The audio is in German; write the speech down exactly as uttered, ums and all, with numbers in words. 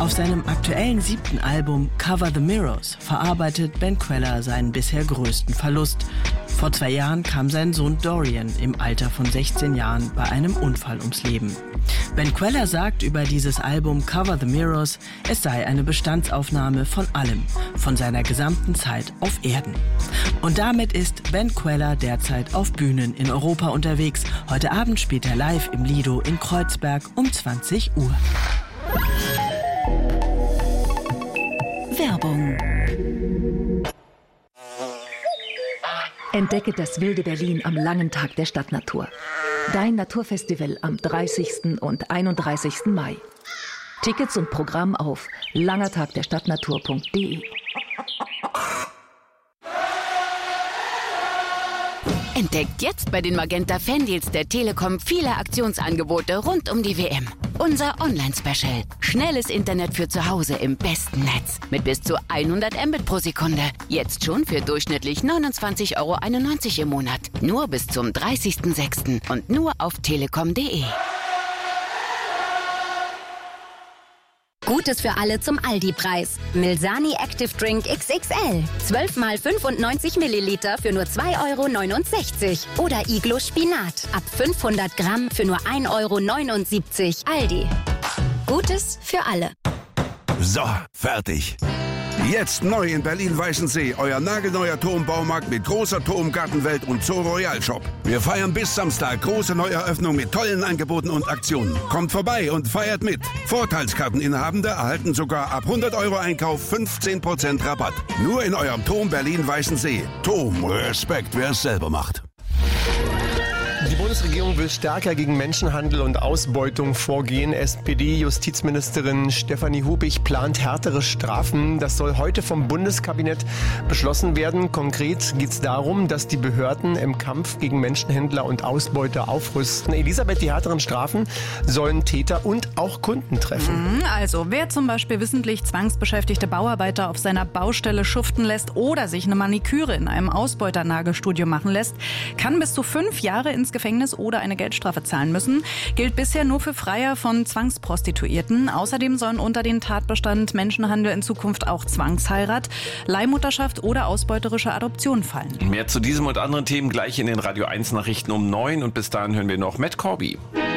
Auf seinem aktuellen siebten Album Cover the Mirrors verarbeitet Ben Kweller seinen bisher größten Verlust. Vor zwei Jahren kam sein Sohn Dorian im Alter von sechzehn Jahren bei einem Unfall ums Leben. Ben Kweller sagt über dieses Album Cover the Mirrors, es sei eine Bestandsaufnahme von allem, von seiner gesamten Zeit auf Erden. Und damit ist Ben Kweller derzeit auf Bühnen in Europa unterwegs. Heute Abend spielt er live im Lido in Kreuzberg um zwanzig Uhr. Werbung. Entdecke das wilde Berlin am langen Tag der Stadtnatur. Dein Naturfestival am dreißigsten und einunddreißigsten Mai. Tickets und Programm auf langertagderstadtnatur punkt de. Entdeckt jetzt bei den Magenta Fandeals der Telekom viele Aktionsangebote rund um die W M. Unser Online-Special. Schnelles Internet für zu Hause im besten Netz. Mit bis zu hundert Mbit pro Sekunde. Jetzt schon für durchschnittlich neunundzwanzig Euro einundneunzig im Monat. Nur bis zum dreißigsten sechsten und nur auf telekom punkt de. Gutes für alle zum Aldi-Preis. Milsani Active Drink X X L. zwölf mal fünfundneunzig Milliliter für nur zwei Euro neunundsechzig. Oder Iglo Spinat. Ab fünfhundert Gramm für nur ein Euro neunundsiebzig. Aldi. Gutes für alle. So, fertig. Jetzt neu in Berlin-Weißensee, euer nagelneuer Turmbaumarkt mit großer Turmgartenwelt und Zoo Royal Shop. Wir feiern bis Samstag große Neueröffnung mit tollen Angeboten und Aktionen. Kommt vorbei und feiert mit. Vorteilskarteninhabende erhalten sogar ab hundert Euro Einkauf fünfzehn Prozent Rabatt. Nur in eurem Turm Berlin-Weißensee. Turm, Respekt, wer es selber macht. Die Bundesregierung will stärker gegen Menschenhandel und Ausbeutung vorgehen. S P D-Justizministerin Stefanie Hubig plant härtere Strafen. Das soll heute vom Bundeskabinett beschlossen werden. Konkret geht es darum, dass die Behörden im Kampf gegen Menschenhändler und Ausbeuter aufrüsten. Elisabeth, die härteren Strafen sollen Täter und auch Kunden treffen. Also, wer zum Beispiel wissentlich zwangsbeschäftigte Bauarbeiter auf seiner Baustelle schuften lässt oder sich eine Maniküre in einem Ausbeuternagelstudio machen lässt, kann bis zu fünf Jahre ins Gefängnis oder eine Geldstrafe zahlen müssen. Gilt bisher nur für Freier von Zwangsprostituierten. Außerdem sollen unter den Tatbestand Menschenhandel in Zukunft auch Zwangsheirat, Leihmutterschaft oder ausbeuterische Adoption fallen. Mehr zu diesem und anderen Themen gleich in den Radio eins Nachrichten um neun und bis dahin hören wir noch Matt Corby.